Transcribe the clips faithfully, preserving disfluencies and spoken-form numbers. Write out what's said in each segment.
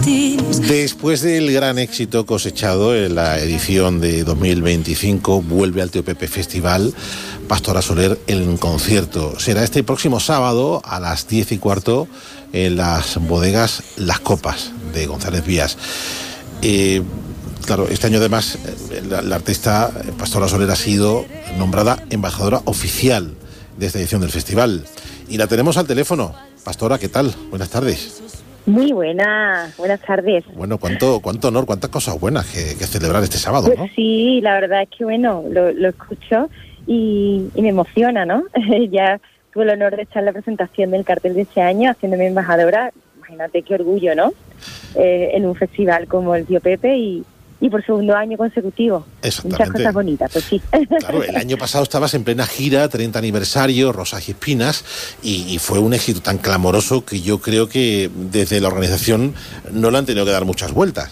destinos. Después del gran éxito cosechado en la edición de dos mil veinticinco, vuelve al Tío Pepe Festival Pastora Soler en concierto. Será este próximo sábado a las diez y cuarto en las bodegas Las Copas de González Vías. Eh, claro, este año además la, la artista Pastora Soler ha sido nombrada embajadora oficial de esta edición del festival. Y la tenemos al teléfono. Pastora, ¿qué tal? Buenas tardes. Muy buenas, buenas tardes. Bueno, cuánto cuánto honor, cuántas cosas buenas que, que celebrar este sábado, ¿no? Pues sí, la verdad es que bueno, lo, lo escucho y, y me emociona, ¿no? Ya tuve el honor de estar en la presentación del cartel de este año, haciéndome embajadora. Imagínate qué orgullo, ¿no? Eh, en un festival como el Tío Pepe y, y por segundo año consecutivo. Muchas cosas bonitas, pues sí. Claro, el año pasado estabas en plena gira, treinta aniversario, Rosas y Espinas, y, y fue un éxito tan clamoroso que yo creo que desde la organización no le han tenido que dar muchas vueltas.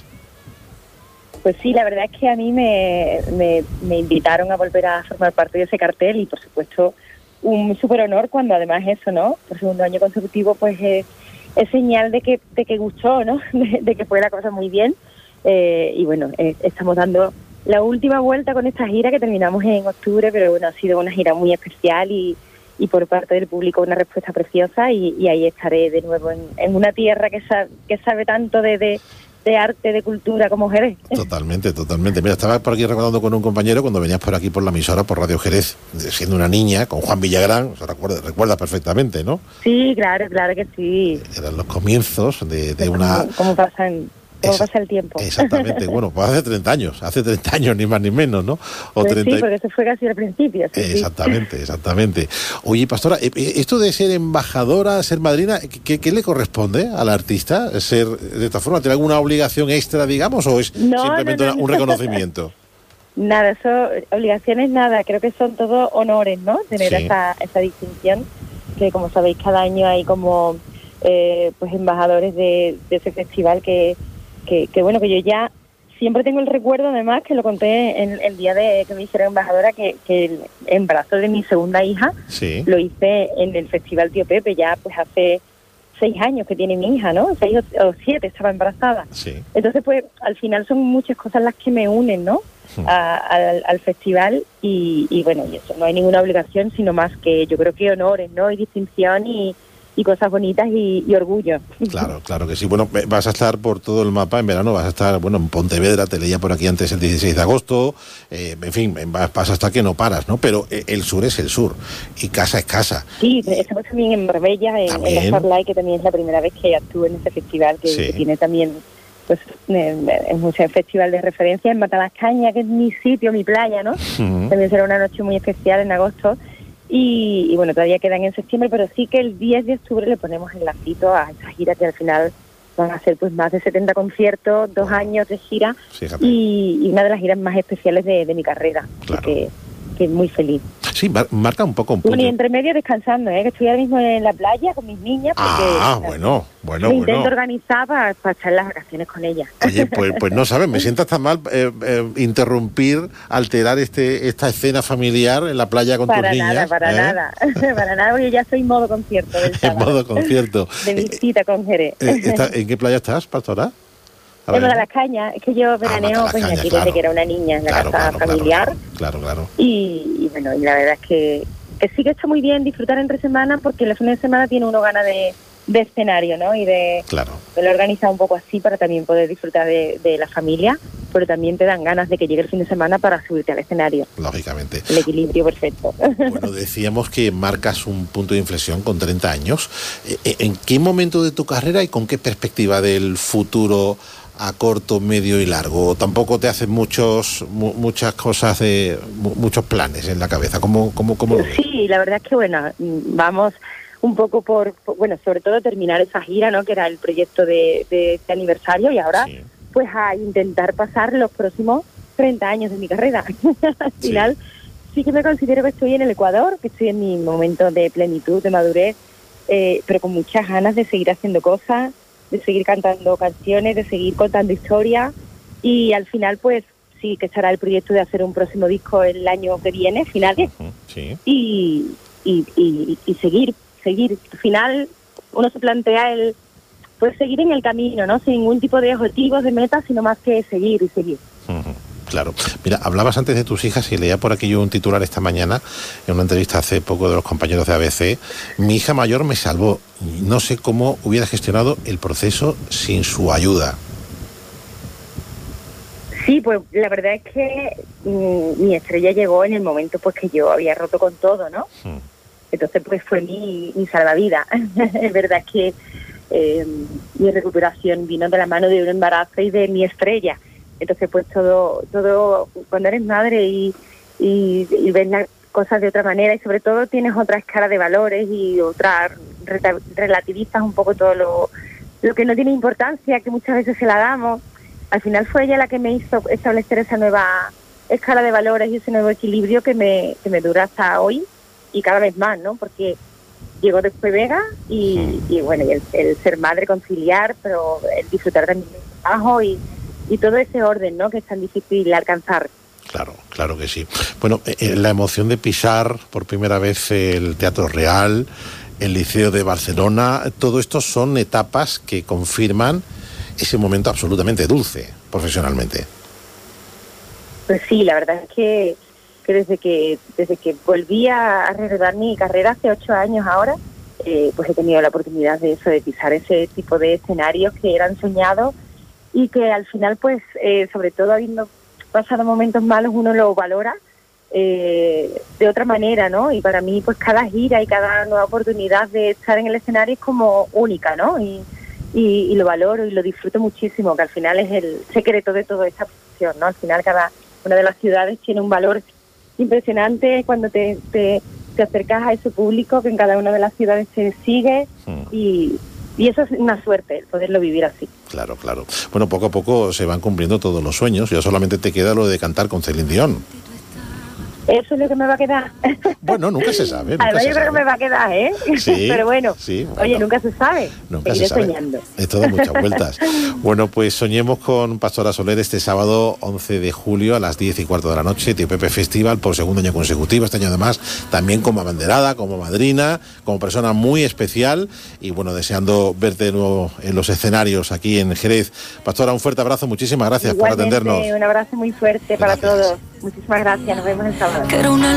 Pues sí, la verdad es que a mí me, me, me invitaron a volver a formar parte de ese cartel y por supuesto un súper honor cuando además eso, ¿no? Por segundo año consecutivo pues eh, es señal de que, de que gustó, ¿no? De, de que fue la cosa muy bien. Eh, y bueno, eh, estamos dando la última vuelta con esta gira que terminamos en octubre, pero bueno, ha sido una gira muy especial y, y por parte del público una respuesta preciosa y, y ahí estaré de nuevo en, en una tierra que sabe, que sabe tanto de, de, de arte, de cultura como Jerez. Totalmente, totalmente. Mira, estaba por aquí recordando con un compañero cuando venías por aquí por la emisora, por Radio Jerez, siendo una niña, con Juan Villagrán, o sea, recuerda, recuerda perfectamente, ¿no? Sí, claro, claro que sí. Eran los comienzos de, de una... ¿Cómo, cómo pasan...? ¿Cómo Esa, pasa el tiempo? Exactamente, bueno, pues hace treinta años, hace treinta años ni más ni menos, ¿no? O pues treinta... Sí, porque eso fue casi al principio. Sí, exactamente, sí. exactamente. Oye, Pastora, esto de ser embajadora, ser madrina, ¿qué, qué le corresponde al artista? ¿Ser de esta forma? ¿Tiene alguna obligación extra, digamos, o es no, simplemente no, no, un reconocimiento? Nada, eso, obligaciones nada, creo que son todos honores, ¿no? Tener sí. esa, esa distinción, que como sabéis, cada año hay como eh, pues embajadores de, de ese festival que... Que, que bueno, que yo ya siempre tengo el recuerdo, además, que lo conté en el día de que me hicieron embajadora, que, que el embarazo de mi segunda hija sí. lo hice en el Festival Tío Pepe, ya pues hace seis años que tiene mi hija, ¿no? Seis o, o siete, estaba embarazada. Sí. Entonces, pues, al final son muchas cosas las que me unen, ¿no? Hmm. A, al, al festival y, y bueno, y eso, no hay ninguna obligación, sino más que yo creo que honores, ¿no? Y distinción y... y cosas bonitas y, y orgullo. Claro, claro que sí. Bueno, vas a estar por todo el mapa en verano, vas a estar, bueno, en Pontevedra, te leía por aquí antes el dieciséis de agosto, eh, en fin, vas hasta que no paras, ¿no? Pero el sur es el sur y casa es casa. Sí, estamos también en Marbella, en, en la Starlight, que también es la primera vez que actúo en ese festival, que, sí. que tiene también, pues, es un festival de referencia en Matalascaña, que es mi sitio, mi playa, ¿no? Uh-huh. También será una noche muy especial en agosto. Y, y bueno, todavía quedan en septiembre, pero sí que el diez de octubre le ponemos el lacito a esa gira que al final van a ser pues más de setenta conciertos, dos años de gira y, y una de las giras más especiales de, de mi carrera. Claro. Que, que muy feliz. Sí, mar- marca un poco un punto. Bueno, y entre medio descansando, ¿eh? Que estoy ahora mismo en la playa con mis niñas. Porque, ah, bueno, bueno, me bueno. intento organizar para, para echar las vacaciones con ellas. Oye, pues, pues no sabes, me sienta tan mal eh, eh, interrumpir, alterar este esta escena familiar en la playa con para tus nada, niñas. Para ¿eh? nada, para nada, porque ya estoy en modo concierto del En modo concierto. De visita con Jerez. Eh, está, ¿En qué playa estás, Pastora? En Matalascaña, es que yo veraneo ah, pues aquí claro. desde que era una niña en la claro, casa claro, familiar. Claro, claro. Y, y bueno, y la verdad es que, que sí que está muy bien disfrutar entre semanas porque los fines de semana tiene uno ganas de, de escenario, ¿no? Y de, claro. de lo organizado un poco así para también poder disfrutar de, de la familia, pero también te dan ganas de que llegue el fin de semana para subirte al escenario. Lógicamente. El equilibrio perfecto. Bueno, decíamos que marcas un punto de inflexión con treinta años. ¿En qué momento de tu carrera y con qué perspectiva del futuro a corto, medio y largo? ¿Tampoco te hacen muchos mu- muchas cosas, de mu- muchos planes en la cabeza? ¿Cómo, cómo, cómo lo ves? Sí, la verdad es que, bueno, vamos un poco por, por, bueno, sobre todo terminar esa gira, ¿no? Que era el proyecto de, de este aniversario y ahora, sí. pues a intentar pasar los próximos treinta años de mi carrera. Al final, sí. sí que me considero que estoy en el Ecuador, que estoy en mi momento de plenitud, de madurez, eh, pero con muchas ganas de seguir haciendo cosas, de seguir cantando canciones, de seguir contando historias y al final pues sí que estará el proyecto de hacer un próximo disco el año que viene, finales, uh-huh, sí. y, y, y, y seguir, seguir. Al final uno se plantea el, pues seguir en el camino, ¿no? Sin ningún tipo de objetivos, de metas, sino más que seguir y seguir. Uh-huh. Claro. Mira, hablabas antes de tus hijas y leía por aquí yo un titular esta mañana en una entrevista hace poco de los compañeros de A B C. Mi hija mayor me salvó. No sé cómo hubiera gestionado el proceso sin su ayuda. Sí, pues la verdad es que mm, mi estrella llegó en el momento pues que yo había roto con todo, ¿no? Hmm. Entonces pues fue mi, mi salvavidas. Es verdad que eh, mi recuperación vino de la mano de un embarazo y de mi estrella. Entonces pues todo, todo cuando eres madre y, y, y ves las cosas de otra manera y sobre todo tienes otra escala de valores y otra, relativizas un poco todo lo, lo que no tiene importancia, que muchas veces se la damos. Al final fue ella la que me hizo establecer esa nueva escala de valores y ese nuevo equilibrio que me, que me dura hasta hoy y cada vez más, ¿no? Porque llegó después Vega y, y bueno, y el, el ser madre, conciliar, pero el disfrutar de mi trabajo y, y todo ese orden, ¿no? Que es tan difícil alcanzar. Claro, claro que sí. Bueno, eh, la emoción de pisar por primera vez el Teatro Real, el Liceo de Barcelona, todo esto son etapas que confirman ese momento absolutamente dulce profesionalmente. Pues sí, la verdad es que, que desde que desde que volví a reanudar mi carrera hace ocho años ahora, eh, pues he tenido la oportunidad de eso, de pisar ese tipo de escenarios que eran soñados y que al final, pues, eh, sobre todo habiendo pasado momentos malos, uno lo valora eh, de otra manera, ¿no? Y para mí, pues, cada gira y cada nueva oportunidad de estar en el escenario es como única, ¿no? Y Y, y lo valoro y lo disfruto muchísimo, que al final es el secreto de toda esta profesión, ¿no? Al final cada una de las ciudades tiene un valor impresionante cuando te, te, te acercas a ese público que en cada una de las ciudades te sigue hmm. y, y eso es una suerte, el poderlo vivir así. Claro, claro. Bueno, poco a poco se van cumpliendo todos los sueños, ya solamente te queda lo de cantar con Celine Dion. Eso es lo que me va a quedar. Bueno, nunca se sabe. Nunca Además se yo creo sabe. que me va a quedar, ¿eh? Sí, pero bueno, sí, bueno, oye, nunca se sabe. Nunca Seguiré se sabe. soñando. Esto da muchas vueltas. Bueno, pues soñemos con Pastora Soler este sábado once de julio a las diez y cuarto de la noche, Tío Pepe Festival, por segundo año consecutivo. Este año además también como abanderada, como madrina, como persona muy especial. Y bueno, deseando verte de nuevo en los escenarios aquí en Jerez. Pastora, un fuerte abrazo. Muchísimas gracias. Igualmente, por atendernos. Un abrazo muy fuerte para gracias. Todos. Muchísimas gracias. Nos vemos el sábado.